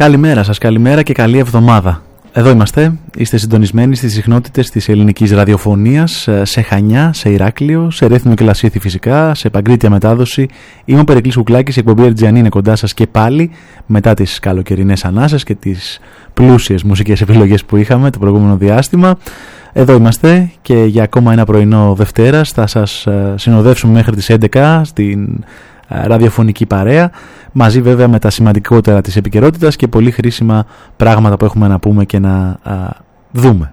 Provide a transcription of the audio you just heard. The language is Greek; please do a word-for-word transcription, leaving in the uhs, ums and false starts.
Καλημέρα σας, καλημέρα και καλή εβδομάδα. Εδώ είμαστε, είστε συντονισμένοι στις συχνότητες της ελληνικής ραδιοφωνίας, σε Χανιά, σε Ηράκλειο, σε Ρέθυμνο και Λασίθι φυσικά, σε παγκρίτια μετάδοση. Είμαι ο Περικλής Κουκλάκης, η εκπομπή Ερτζιανή είναι κοντά σας και πάλι μετά τις καλοκαιρινές ανάσες και τις πλούσιες μουσικές επιλογές που είχαμε το προηγούμενο διάστημα. Εδώ είμαστε και για ακόμα ένα πρωινό Δευτέρας θα σας συνοδεύσουμε μέχρι τις έντεκα στην ραδιοφωνική παρέα, μαζί βέβαια με τα σημαντικότερα της επικαιρότητας και πολύ χρήσιμα πράγματα που έχουμε να πούμε και να α, δούμε.